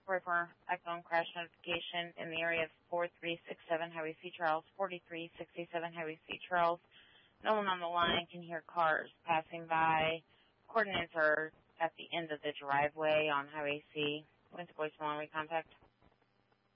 report for unknown crash notification in the area of 4367 Highway C Charles, 4367 Highway C Charles. No one on the line can hear cars passing by. Coordinates are at the end of the driveway on Highway C. Went to voicemail and we contact.